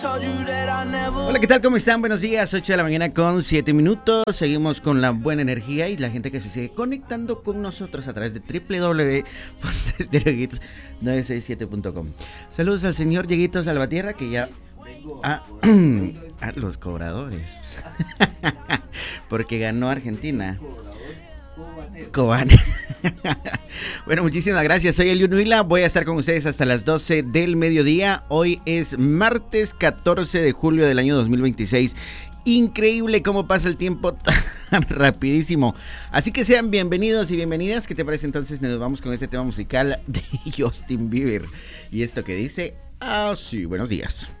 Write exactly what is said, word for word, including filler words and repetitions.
Hola, ¿qué tal? ¿Cómo están? Buenos días, ocho de la mañana con siete minutos. Seguimos con la buena energía y la gente que se sigue conectando con nosotros a través de doble u doble u doble u punto stereo hits nueve seis siete punto com. Saludos al señor Dieguito Salvatierra, que ya... Ah, a los cobradores. Porque ganó Argentina. Cobane. Bueno, muchísimas gracias. Soy Eliu Nuila. Voy a estar con ustedes hasta las doce del mediodía. Hoy es martes catorce de julio del año dos mil veintiséis. Increíble cómo pasa el tiempo tan rapidísimo. Así que sean bienvenidos y bienvenidas. ¿Qué te parece entonces? Nos vamos con este tema musical de Justin Bieber. Y esto que dice así. Buenos días.